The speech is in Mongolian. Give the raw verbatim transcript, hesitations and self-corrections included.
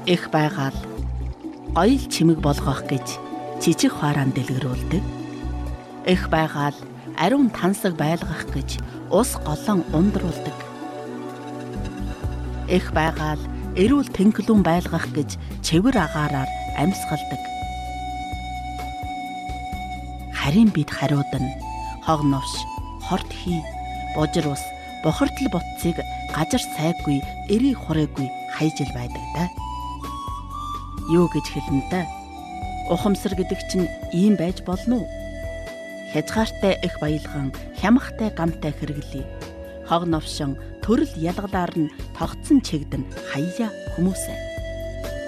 Их байгаал гоёл чимэг болгох гэж жижиг хуарaan дэлгэрүүлдэг. Их байгаал ариун тансаг байлгах гэж ус голон ундруулдаг. Их байгаал эрүүл тэнхлүүн байлгах гэж чевэр агаараар амьсгалдаг. Харин бид хариуд нь хог новш, хорт хий, божир ус, бохирдол ботцыг гажар сайгүй, эрий хураагүй хайжил байдаг да. Юу гэж хэлэнтэй? Ухамсар гэдэг чинь ийм байж болно уу? Хязгаартай их баялган, хямхтай гамтай хэрэглэе. Хог новшин төрөл ялгалаар нь тогтсон чигдэн хаяа хүмүүсээ.